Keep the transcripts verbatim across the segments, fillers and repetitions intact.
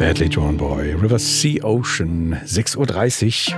Badly Drawn Boy, River Sea Ocean, sechs Uhr dreißig.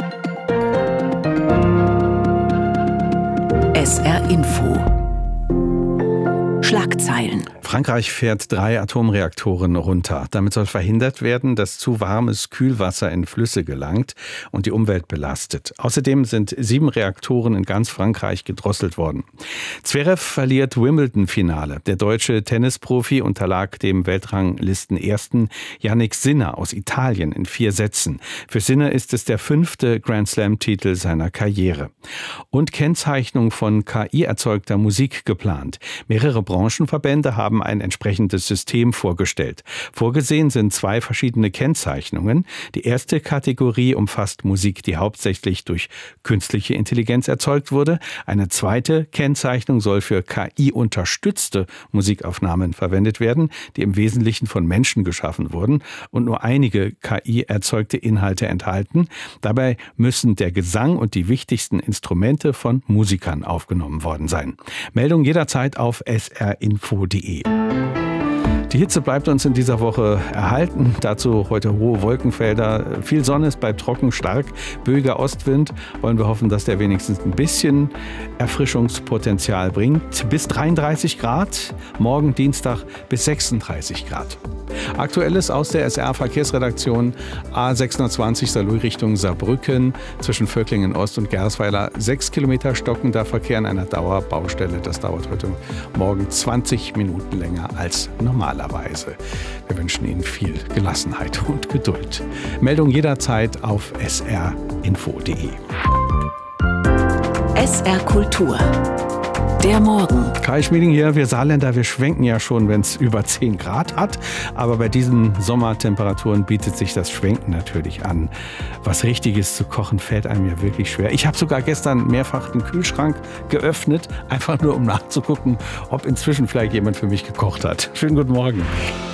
S R Info. Schlagzeilen. Frankreich fährt drei Atomreaktoren runter. Damit soll verhindert werden, dass zu warmes Kühlwasser in Flüsse gelangt und die Umwelt belastet. Außerdem sind sieben Reaktoren in ganz Frankreich gedrosselt worden. Zverev verliert Wimbledon-Finale. Der deutsche Tennisprofi unterlag dem Weltranglistenersten Jannik Sinner aus Italien in vier Sätzen. Für Sinner ist es der fünfte Grand-Slam-Titel seiner Karriere. Und Kennzeichnung von K I erzeugter Musik geplant. Mehrere Branchenverbände haben ein entsprechendes System vorgestellt. Vorgesehen sind zwei verschiedene Kennzeichnungen. Die erste Kategorie umfasst Musik, die hauptsächlich durch künstliche Intelligenz erzeugt wurde. Eine zweite Kennzeichnung soll für K I-unterstützte Musikaufnahmen verwendet werden, die im Wesentlichen von Menschen geschaffen wurden und nur einige K I-erzeugte Inhalte enthalten. Dabei müssen der Gesang und die wichtigsten Instrumente von Musikern aufgenommen worden sein. Meldung jederzeit auf s r info punkt d e. Die Hitze bleibt uns in dieser Woche erhalten. Dazu heute hohe Wolkenfelder, viel Sonne, es bleibt trocken, stark, böiger Ostwind. Wollen wir hoffen, dass der wenigstens ein bisschen Erfrischungspotenzial bringt. Bis dreiunddreißig Grad, morgen Dienstag bis sechsunddreißig Grad. Aktuelles aus der S R-Verkehrsredaktion: A sechshundertzwanzig Saarlouis Richtung Saarbrücken zwischen Völklingen Ost und Gersweiler. Sechs Kilometer stockender Verkehr an einer Dauerbaustelle. Das dauert heute Morgen zwanzig Minuten länger als normalerweise. Wir wünschen Ihnen viel Gelassenheit und Geduld. Meldung jederzeit auf s r info punkt d e. S R Kultur. Der Morgen. Kai Schmieding hier. Wir Saarländer, wir schwenken ja schon, wenn es über zehn Grad hat. Aber bei diesen Sommertemperaturen bietet sich das Schwenken natürlich an. Was Richtiges zu kochen fällt einem ja wirklich schwer. Ich habe sogar gestern mehrfach den Kühlschrank geöffnet, einfach nur um nachzugucken, ob inzwischen vielleicht jemand für mich gekocht hat. Schönen guten Morgen.